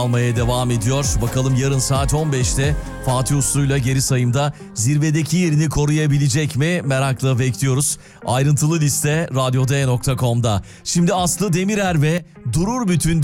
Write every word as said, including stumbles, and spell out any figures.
almaya devam ediyor. Bakalım yarın saat on beşte Fatih Uslu'yla geri sayımda zirvedeki yerini koruyabilecek mi? Merakla bekliyoruz. Ayrıntılı liste radyo d nokta com'da. Şimdi Aslı Demirer ve Durur Bütün